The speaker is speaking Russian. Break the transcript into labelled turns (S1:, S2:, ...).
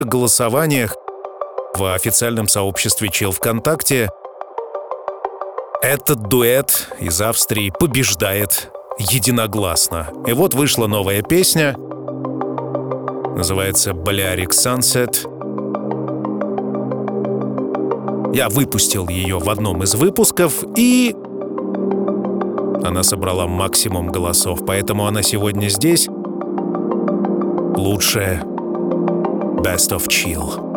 S1: голосованиях в официальном сообществе Chill ВКонтакте этот дуэт из Австрии побеждает единогласно. И вот вышла новая песня, называется Balearic Sunset. Я выпустил ее в одном из выпусков, и она собрала максимум голосов, поэтому она сегодня здесь. Лучшая Best of Chill.